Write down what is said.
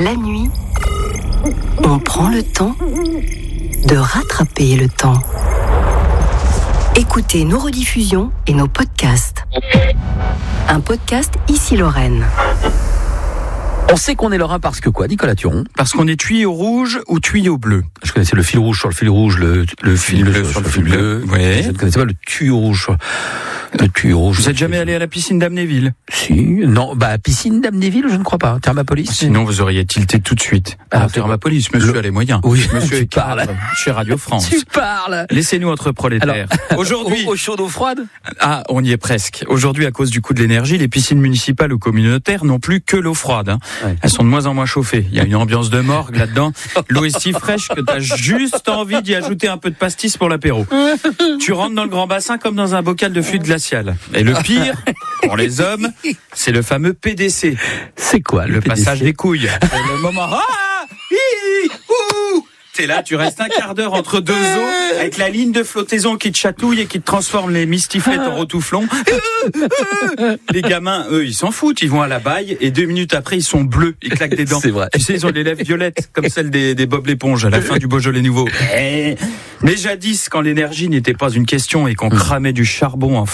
La nuit, on prend le temps de rattraper le temps. Écoutez nos rediffusions et nos podcasts. Un podcast Ici Lorraine. On sait qu'on est lorrain parce que quoi, Nicolas Thuron? Parce qu'on est tuyau rouge ou tuyau bleu. Je connaissais le fil rouge sur le fil rouge, le fil bleu sur le fil bleu. Ouais. Je ne connaissais pas le tuyau rouge sur le tuyau rouge. Vous êtes jamais allé à la piscine d'Amnéville? Si, non, piscine d'Amnéville, je ne crois pas. Thermapolis. Sinon, vous auriez tilté tout de suite. Alors, Thermapolis, monsieur a les moyens. Oui, monsieur tu est cadre parles. chez Radio France. Tu parles. Laissez-nous entre prolétaires. Aujourd'hui, Eau chaude, eau froide? ah, on y est presque. Aujourd'hui, à cause du coût de l'énergie, les piscines municipales ou communautaires n'ont plus que l'eau froide. Ouais. Elles sont de moins en moins chauffées. Il y a une ambiance de morgue là-dedans. L'eau est si fraîche que t'as juste envie d'y ajouter un peu de pastis pour l'apéro. Tu rentres dans le grand bassin comme dans un bocal de fluide glacial. Et le pire, pour les hommes, c'est le fameux PDC. C'est quoi Le PDC? passage des couilles. C'est le moment. Ah, hi, ouh. T'es là, tu restes un quart d'heure entre deux eaux avec la ligne de flottaison qui te chatouille et qui te transforme les mistiflettes en rotouflons. Les gamins, eux, ils s'en foutent. Ils vont à la baille et 2 minutes après, ils sont bleus. Ils claquent des dents. C'est vrai. Tu sais, ils ont les lèvres violettes comme celles des Bob l'éponge à la fin du Beaujolais nouveau. Mais jadis, quand l'énergie n'était pas une question et qu'on cramait du charbon en